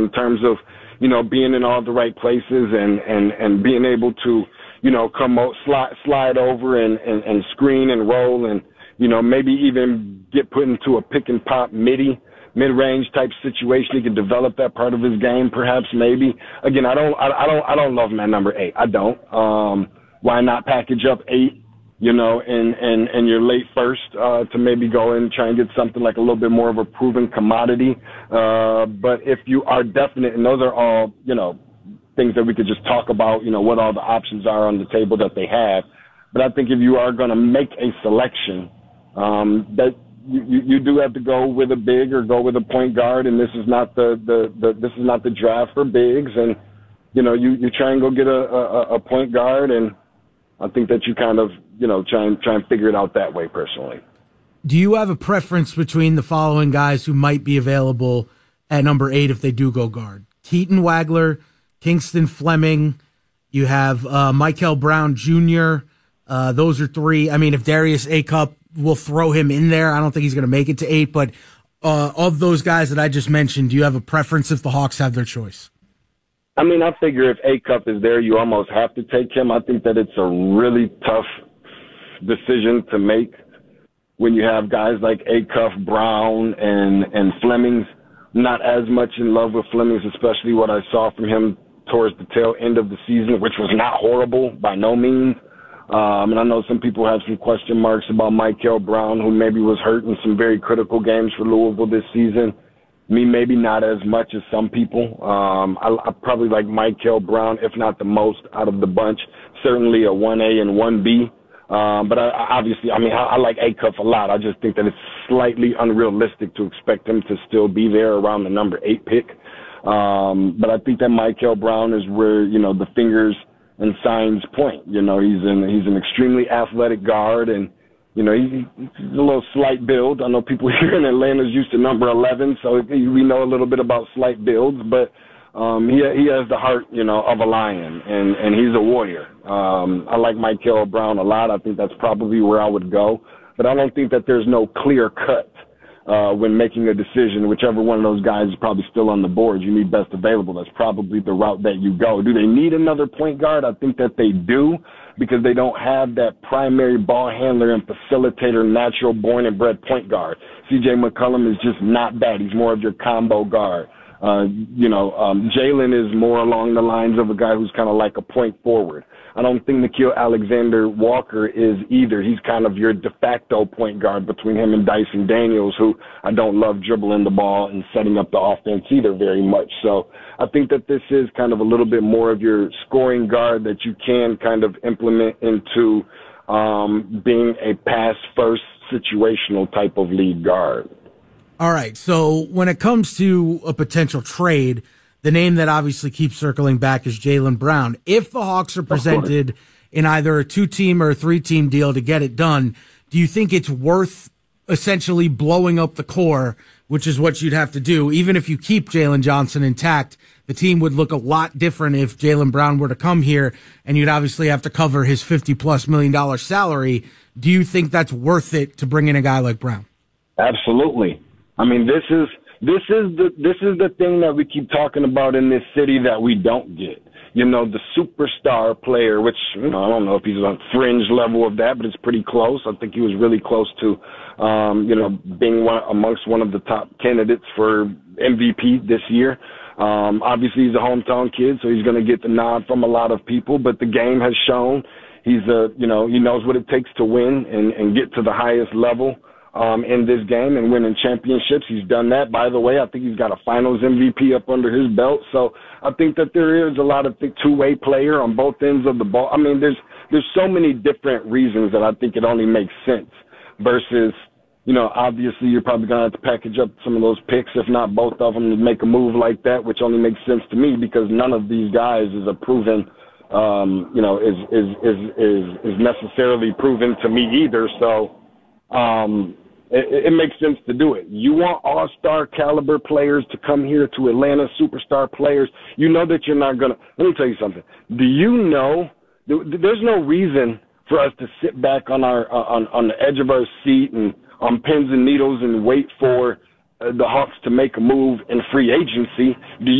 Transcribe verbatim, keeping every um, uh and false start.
in terms of, you know, being in all the right places and, and, and being able to, you know, come out, slide, slide over and, and, and screen and roll and, you know, maybe even get put into a pick and pop midi, mid-range type situation. He can develop that part of his game, perhaps, maybe. Again, I don't, I, I don't, I don't love him at number eight. I don't. Um, why not package up eight, you know, and, and, and your late first, uh, to maybe go and try and get something like a little bit more of a proven commodity. Uh, but if you are definite, and those are all, you know, things that we could just talk about, you know, what all the options are on the table that they have. But I think if you are going to make a selection, um, that you, you, you do have to go with a big or go with a point guard. And this is not the, the, the this is not the draft for bigs. And, you know, you, you try and go get a, a, a point guard. And I think that you kind of, you know, try and try and figure it out that way personally. Do you have a preference between the following guys who might be available at number eight if they do go guard? Keaton Wagler, Kingston Fleming, you have uh, Michael Brown Junior Uh, those are three. I mean, if Darius Acup, we'll throw him in there. I don't think he's going to make it to eight. But uh, of those guys that I just mentioned, do you have a preference if the Hawks have their choice? I mean, I figure if Acup is there, you almost have to take him. I think that it's a really tough decision to make when you have guys like Acup, Brown, and, and Flemings. Not as much in love with Flemings, especially what I saw from him towards the tail end of the season, which was not horrible by no means. Um, and I know some people have some question marks about Michael Brown, who maybe was hurt in some very critical games for Louisville this season. Me, maybe not as much as some people. Um, I, I probably like Michael Brown, if not the most out of the bunch. Certainly a one A and one B. Um, but I, I obviously, I mean, I, I like Acuff a lot. I just think that it's slightly unrealistic to expect him to still be there around the number eight pick. Um, but I think that Michael Brown is where, you know, the fingers and signs point. You know, he's an, he's an extremely athletic guard, and, you know, he, he's a little slight build. I know people here in Atlanta is used to number eleven, so we know a little bit about slight builds, but um, he, he has the heart, you know, of a lion, and, and he's a warrior. Um, I like Michael Brown a lot. I think that's probably where I would go, but I don't think that there's no clear cut uh, when making a decision. Whichever one of those guys is probably still on the board, you need best available. That's probably the route that you go. Do they need another point guard? I think that they do, because they don't have that primary ball handler and facilitator, natural born and bred point guard. C J McCollum is just not that. He's more of your combo guard. Uh, you know, um, Jalen is more along the lines of a guy who's kind of like a point forward. I don't think Nickeil Alexander-Walker is either. He's kind of your de facto point guard between him and Dyson Daniels, who I don't love dribbling the ball and setting up the offense either very much. So I think that this is kind of a little bit more of your scoring guard that you can kind of implement into um, being a pass-first situational type of lead guard. All right, so when it comes to a potential trade, the name that obviously keeps circling back is Jaylen Brown. If the Hawks are presented in either a two-team or a three-team deal to get it done, do you think it's worth essentially blowing up the core, which is what you'd have to do? Even if you keep Jalen Johnson intact, the team would look a lot different if Jaylen Brown were to come here, and you'd obviously have to cover his fifty-plus million dollar salary. Do you think that's worth it to bring in a guy like Brown? Absolutely. I mean, this is this is the this is the thing that we keep talking about in this city that we don't get. You know, the superstar player, which, you know, I don't know if he's on fringe level of that, but it's pretty close. I think he was really close to, um, you know, being one amongst one of the top candidates for M V P this year. Um, obviously, he's a hometown kid, so he's going to get the nod from a lot of people. But the game has shown he's a, you know, he knows what it takes to win and, and get to the highest level um, in this game and winning championships. He's done that. By the way, I think he's got a Finals M V P up under his belt. So I think that there is a lot of two-way player on both ends of the ball. I mean, there's there's so many different reasons that I think it only makes sense versus, you know, obviously you're probably going to have to package up some of those picks, if not both of them, to make a move like that, which only makes sense to me because none of these guys is a proven, um, you know, is, is, is, is, is necessarily proven to me either. So um, it, it makes sense to do it. You want all-star caliber players to come here to Atlanta, superstar players. You know that you're not going to – let me tell you something. Do you know – there's no reason for us to sit back on our on, on the edge of our seat and on pins and needles and wait for uh, the Hawks to make a move in free agency. Do you